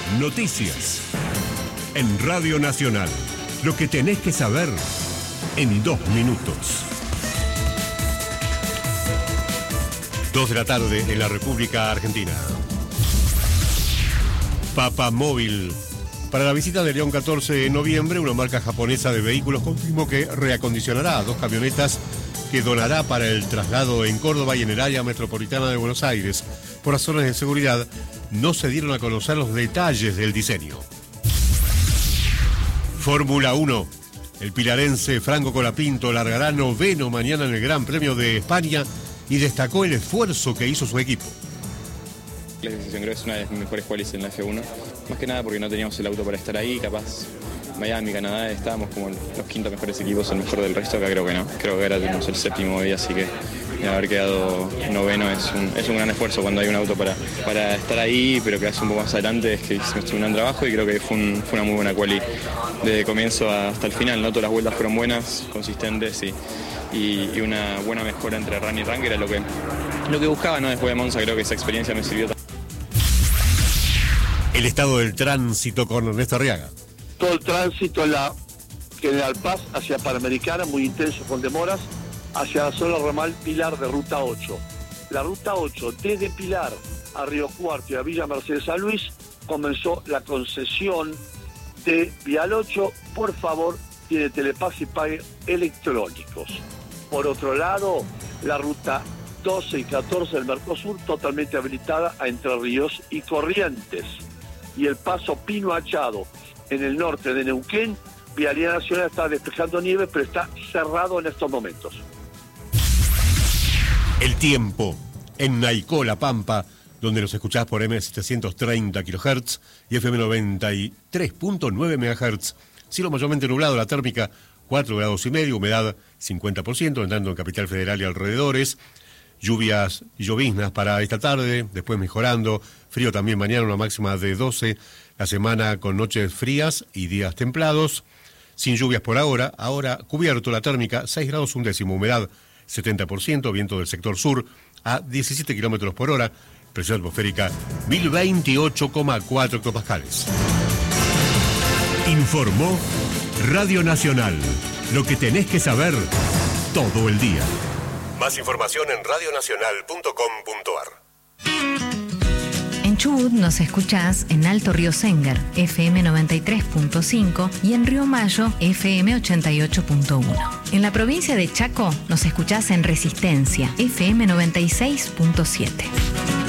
Noticias. En Radio Nacional. Lo que tenés que saber en 2 minutos. 2 de la tarde en la República Argentina. Papamóvil. Para la visita de León 14 de noviembre, una marca japonesa de vehículos confirmó que reacondicionará 2 camionetas que donará para el traslado en Córdoba y en el área metropolitana de Buenos Aires. Por razones de seguridad, no se dieron a conocer los detalles del diseño. Fórmula 1. El pilarense Franco Colapinto largará noveno mañana en el Gran Premio de España y destacó el esfuerzo que hizo su equipo. La clasificación creo que es una de mis mejores qualis en la F1, más que nada porque no teníamos el auto para estar ahí, capaz Miami, Canadá, estábamos como los 5 mejores equipos, el mejor del resto, acá creo que no, creo que ahora tenemos el 7º hoy, así que haber quedado noveno es un gran esfuerzo cuando hay un auto para estar ahí, pero que hace un poco más adelante es que hicimos un gran trabajo y creo que fue una muy buena quali desde comienzo hasta el final, ¿no? Todas las vueltas fueron buenas, consistentes y una buena mejora entre run y run, que era lo que buscaba, ¿no? Después de Monza creo que esa experiencia me sirvió. El estado del tránsito con Ernesto Arriaga. Todo el tránsito en la General Paz hacia Panamericana, muy intenso con demoras, hacia la zona ramal Pilar de Ruta 8. La Ruta 8, desde Pilar a Río Cuarto y a Villa Mercedes San Luis, comenzó la concesión de Vial 8. Por favor, tiene Telepaz y pague electrónicos. Por otro lado, la Ruta 12 y 14 del Mercosur, totalmente habilitada a Entre Ríos y Corrientes. Y el paso Pino Achado, en el norte de Neuquén, Vialidad Nacional está despejando nieve, pero está cerrado en estos momentos. El tiempo en Naicó, La Pampa, donde nos escuchás por M730 kHz y FM 93.9 MHz. Cielo mayormente nublado, la térmica 4 grados y medio, humedad 50%, entrando en Capital Federal y alrededores. Lluvias y lloviznas para esta tarde, después mejorando. Frío también mañana, una máxima de 12. La semana con noches frías y días templados. Sin lluvias por ahora. Ahora cubierto la térmica, 6 grados 1 décimo, humedad 70%, viento del sector sur a 17 kilómetros por hora. Presión atmosférica 1028,4 hectopascales. Informó Radio Nacional. Lo que tenés que saber todo el día. Más información en radionacional.com.ar. En Chubut nos escuchás en Alto Río Sénger, FM 93.5 y en Río Mayo, FM 88.1. En la provincia de Chaco nos escuchás en Resistencia, FM 96.7.